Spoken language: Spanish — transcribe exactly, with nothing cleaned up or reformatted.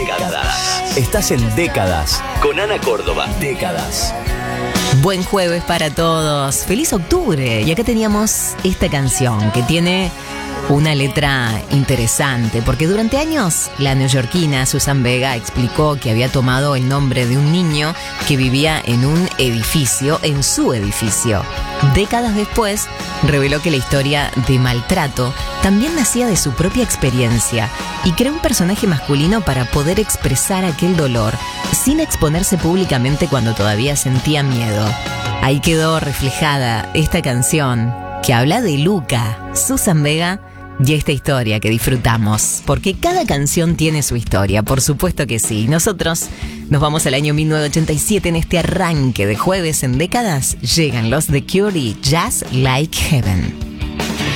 Décadas. Estás en Décadas con Ana Córdoba. Décadas. Buen jueves para todos. Feliz octubre. Y acá teníamos esta canción que tiene una letra interesante, porque durante años la neoyorquina Suzanne Vega explicó que había tomado el nombre de un niño que vivía en un edificio, en su edificio. Décadas después, reveló que la historia de maltrato también nacía de su propia experiencia y creó un personaje masculino para poder expresar aquel dolor sin exponerse públicamente cuando todavía sentía miedo. Ahí quedó reflejada esta canción que habla de Luca, Suzanne Vega, y esta historia que disfrutamos, porque cada canción tiene su historia, por supuesto que sí. Nosotros nos vamos al año mil novecientos ochenta y siete en este arranque de jueves en Décadas. Llegan los The Cure y Just Like Heaven.